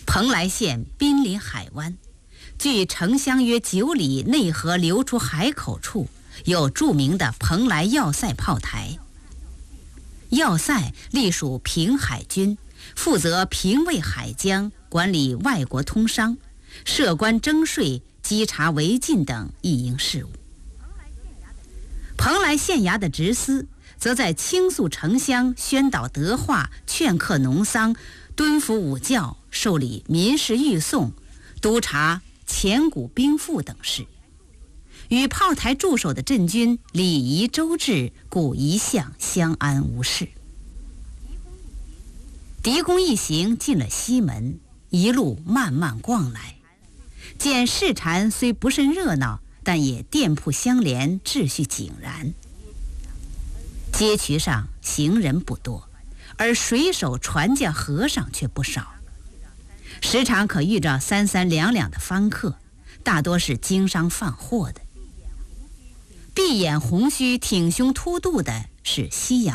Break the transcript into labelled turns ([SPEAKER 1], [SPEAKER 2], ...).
[SPEAKER 1] 蓬莱县濒临海湾，距城乡约9里，内河流出海口处，有著名的蓬莱要塞炮台。要塞隶属平海军，负责平卫海疆，管理外国通商，设关征税、稽查违禁等一应事务。蓬莱县衙的职司则在倾诉城乡、宣导德化、劝课农桑、敦抚武教、受理民事预送、督察前谷兵赋等事。与炮台驻守的镇军礼仪周至，故一向相安无事。狄公一行进了西门，一路慢慢逛来，见市禅虽不甚热闹，但也店铺相连，秩序井然。街渠上行人不多，而水手、船匠、和尚却不少，时常可遇着3、3两两的方客，大多是经商贩货的。闭眼红须、挺胸凸肚的是西洋